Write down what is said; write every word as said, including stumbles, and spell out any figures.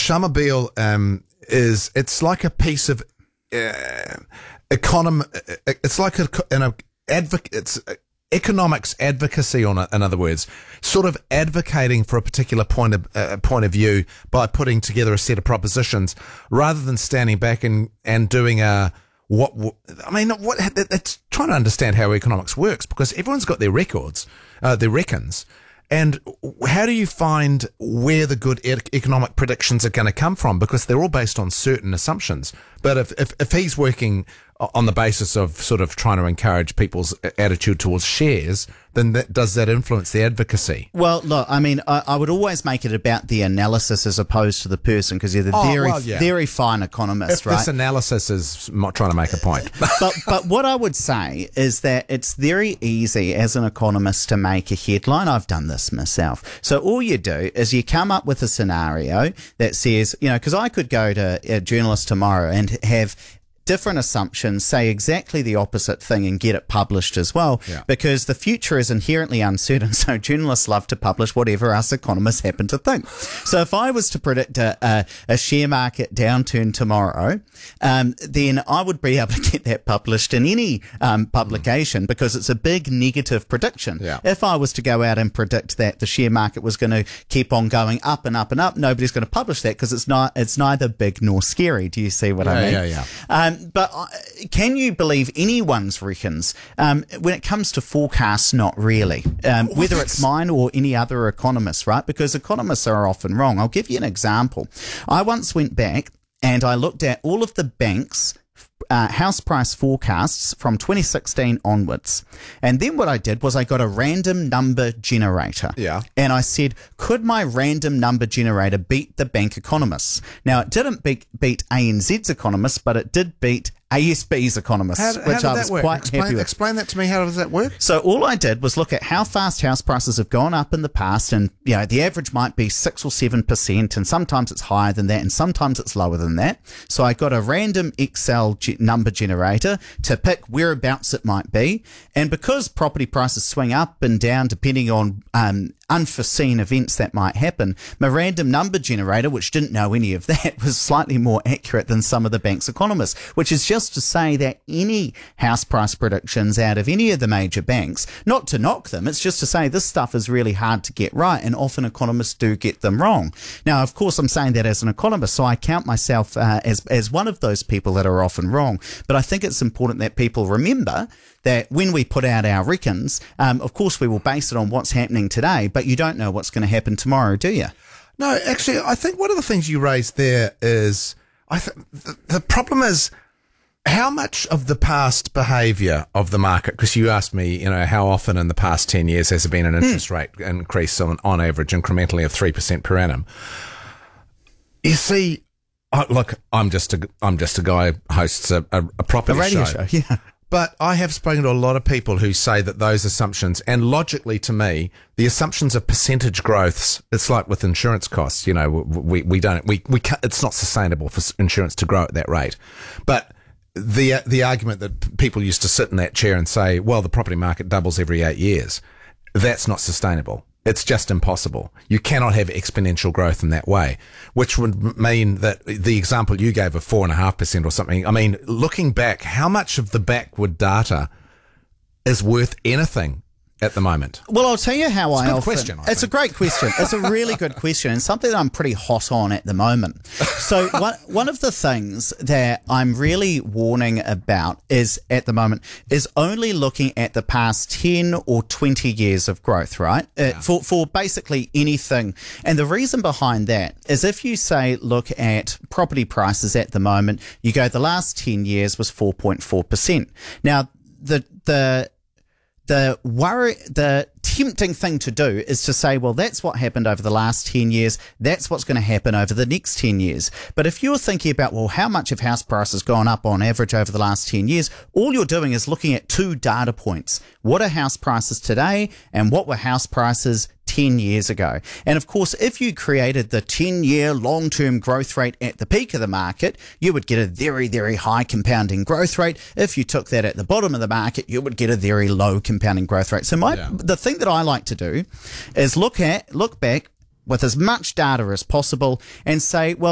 Shamobile um, is, it's like a piece of uh, econom. It's like a, an advocate. It's economics advocacy on it. In other words, sort of advocating for a particular point of uh, point of view by putting together a set of propositions, rather than standing back and and doing a what. I mean, what? It's trying to understand how economics works, because everyone's got their records, uh, their reckons. And how do you find where the good ed- economic predictions are going to come from? Because they're all based on certain assumptions. But if, if, if he's working on the basis of sort of trying to encourage people's attitude towards shares, then that, does that influence the advocacy? Well, look, I mean, I, I would always make it about the analysis as opposed to the person, because you're the oh, very, well, yeah. very fine economist, if right? This analysis is not trying to make a point. but but what I would say is that it's very easy as an economist to make a headline. I've done this myself. So all you do is you come up with a scenario that says, you know, because I could go to a journalist tomorrow and have different assumptions, say exactly the opposite thing and get it published as well, yeah. because the future is inherently uncertain. So journalists love to publish whatever us economists happen to think. So if I was to predict a, a, a share market downturn tomorrow, um, then I would be able to get that published in any um, publication, because it's a big negative prediction. Yeah. If I was to go out and predict that the share market was going to keep on going up and up and up, nobody's going to publish that, because it's not, it's neither big nor scary. Do you see what yeah, I mean? Yeah, yeah, Um, but uh, can you believe anyone's reckons? Um, when it comes to forecasts, not really. Um, well, whether that's... it's mine or any other economist, right? Because economists are often wrong. I'll give you an example. I once went back and I looked at all of the banks' Uh, house price forecasts from twenty sixteen onwards. And then what I did was I got a random number generator. Yeah. And I said, could my random number generator beat the bank economists? Now, it didn't beat, beat A N Z's economists, but it did beat A S B's economists, how, how which did I that was work? quite explain, happy with. Explain that to me. How does that work? So all I did was look at how fast house prices have gone up in the past, and you know the average might be six or seven percent, and sometimes it's higher than that, and sometimes it's lower than that. So I got a random Excel ge- number generator to pick whereabouts it might be, and because property prices swing up and down depending on um, unforeseen events that might happen, my random number generator, which didn't know any of that, was slightly more accurate than some of the bank's economists, which is just to say that any house price predictions out of any of the major banks, not to knock them, it's just to say this stuff is really hard to get right, and often economists do get them wrong. Now, of course, I'm saying that as an economist, so I count myself uh, as, as one of those people that are often wrong, but I think it's important that people remember that when we put out our reckons, um, of course we will base it on what's happening today, but you don't know what's going to happen tomorrow, do you? No, actually, I think one of the things you raised there is, I th- the, the problem is how much of the past behaviour of the market, because you asked me, you know, how often in the past ten years has there been an interest mm. rate increase on, on average incrementally of three percent per annum? You see, I, look, I'm just a, I'm just a guy who hosts a, a, a property a radio show. show, yeah. But I have spoken to a lot of people who say that those assumptions, and logically to me, the assumptions of percentage growths, it's like with insurance costs, you know, we, we don't, we, we can't, it's not sustainable for insurance to grow at that rate. But the, the argument that people used to sit in that chair and say, well, the property market doubles every eight years, that's not sustainable. It's just impossible. You cannot have exponential growth in that way, which would mean that the example you gave of four and a half percent or something. I mean, looking back, how much of the backward data is worth anything at the moment? Well, I'll tell you how it's I a good often, question, I it's think. a great question. It's a really good question, and something that I'm pretty hot on at the moment. So one, one of the things that I'm really warning about is at the moment is only looking at the past ten or twenty years of growth, right? Uh, Yeah. For, for basically anything. And the reason behind that is if you say, look at property prices at the moment, you go, the last ten years was four point four percent. Now, the, the, The worry, the tempting thing to do is to say, well, that's what happened over the last ten years. That's what's going to happen over the next ten years. But if you're thinking about, well, how much have house prices gone up on average over the last ten years? All you're doing is looking at two data points. What are house prices today and what were house prices ten years ago? And of course, if you created the ten-year long-term growth rate at the peak of the market, you would get a very, very high compounding growth rate. If you took that at the bottom of the market, you would get a very low compounding growth rate. So my, Yeah. the thing that I like to do is look at, look back with as much data as possible and say, well,